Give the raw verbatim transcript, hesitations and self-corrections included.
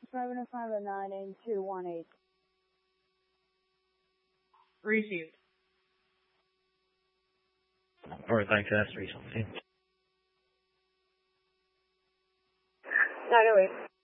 seven five nine eight two one eight. Received. Or thanks, that's three something. nine oh eight.